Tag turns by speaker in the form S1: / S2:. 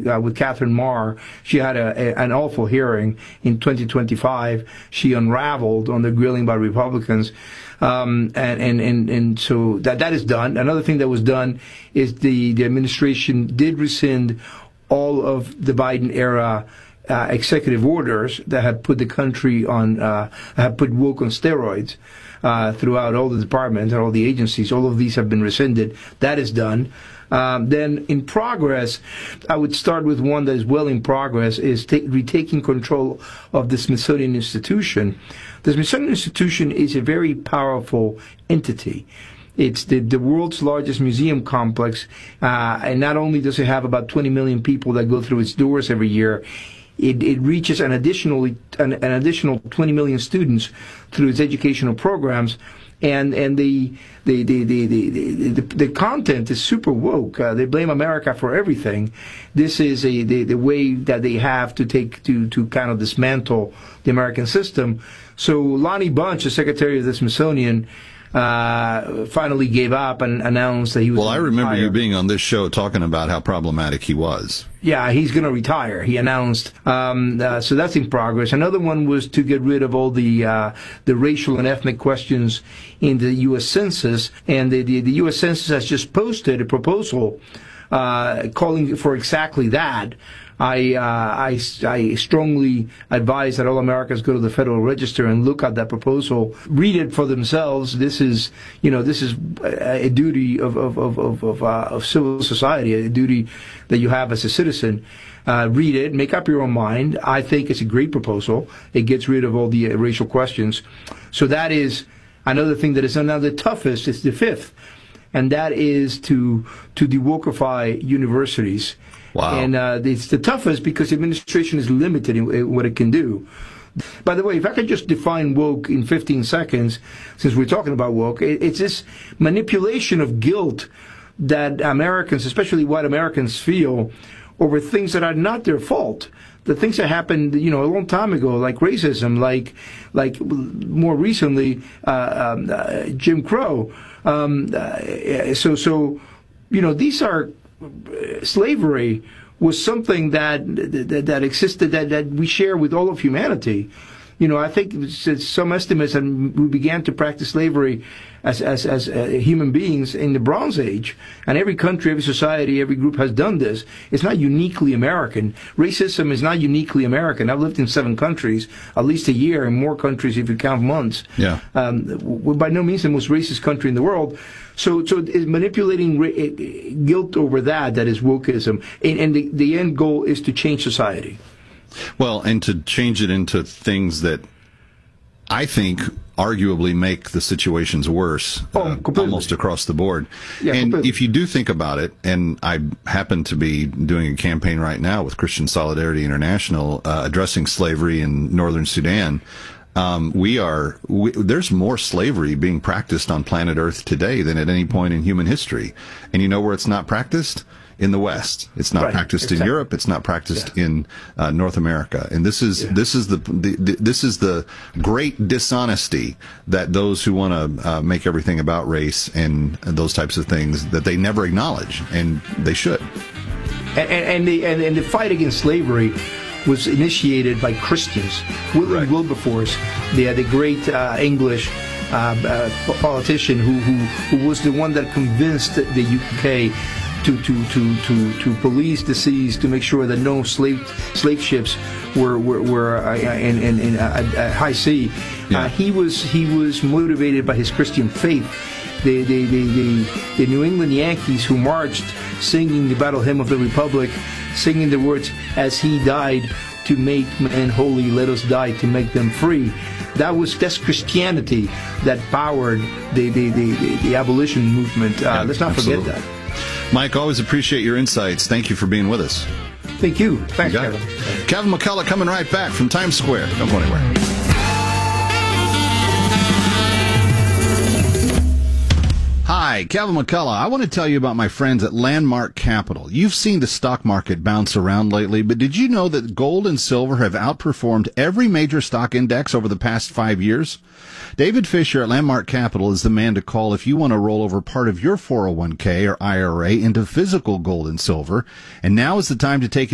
S1: with Catherine Marr. She had an awful hearing in 2025. She unraveled on the grilling by Republicans. And so that is done. Another thing that was done is the administration did rescind all of the Biden era executive orders that had put the country on, had put woke on steroids throughout all the departments and all the agencies. All of these have been rescinded. That is done. Then in progress, I would start with one that is well in progress, is retaking control of the Smithsonian Institution. The Smithsonian Institution is a very powerful entity. It's the world's largest museum complex, and not only does it have about 20 million people that go through its doors every year, it reaches an additional 20 million students through its educational programs. And the content is super woke. They blame America for everything. This is the way that they have to take to kind of dismantle the American system. So Lonnie Bunch, the secretary of the Smithsonian, finally gave up and announced that he was.
S2: Well, I remember you being on this show talking about how problematic he was.
S1: Yeah, he's going to retire. He announced. So that's in progress. Another one was to get rid of all the racial and ethnic questions in the U.S. Census, and the U.S. Census has just posted a proposal calling for exactly that. I strongly advise that all Americans go to the Federal Register and look at that proposal, read it for themselves. This is a duty of civil society, a duty that you have as a citizen. Read it, make up your own mind. I think it's a great proposal. It gets rid of all the racial questions. So that is another thing that is now the toughest. It's the fifth, and that is to de-wokeify universities.
S2: Wow.
S1: And it's the toughest because the administration is limited in what it can do. By the way, if I could just define woke in 15 seconds, since we're talking about woke, it's this manipulation of guilt that Americans, especially white Americans, feel over things that are not their fault. The things that happened, a long time ago, like racism, like more recently, Jim Crow. These are. Slavery was something that existed that we share with all of humanity. I think some estimates that we began to practice slavery as human beings in the Bronze Age, and every country, every society, every group has done this. It's not uniquely American. Racism is not uniquely American. I've lived in 7 countries, at least a year, in more countries if you count months.
S2: Yeah.
S1: We're by no means the most racist country in the world. So it's manipulating guilt over that is wokeism. And the end goal is to change society.
S2: Well, and to change it into things that I think arguably make the situations worse, almost across the board. Yeah, and completely. If you do think about it, and I happen to be doing a campaign right now with Christian Solidarity International addressing slavery in northern Sudan, there's more slavery being practiced on planet Earth today than at any point in human history. And you know where it's not practiced? In the West. It's not practiced in Europe. It's not practiced in North America. And this is the great dishonesty that those who want to make everything about race and those types of things, that they never acknowledge, and they should.
S1: And the fight against slavery was initiated by Christians. William Wilberforce, the great English politician who was the one that convinced the UK to police the seas, to make sure that no slave ships were in high sea. Yeah. He was motivated by his Christian faith. The New England Yankees who marched singing the Battle Hymn of the Republic, singing the words, "As he died to make men holy, let us die to make them free." That's Christianity that powered the abolition movement. Let's not forget that.
S2: Mike, always appreciate your insights. Thank you for being with us.
S1: Thank you. Thanks, Kevin.
S2: Kevin McCullough coming right back from Times Square. Don't go anywhere. Hi, Kevin McCullough. I want to tell you about my friends at Landmark Capital. You've seen the stock market bounce around lately, but did you know that gold and silver have outperformed every major stock index over the past 5 years? David Fisher at Landmark Capital is the man to call if you want to roll over part of your 401k or IRA into physical gold and silver. And now is the time to take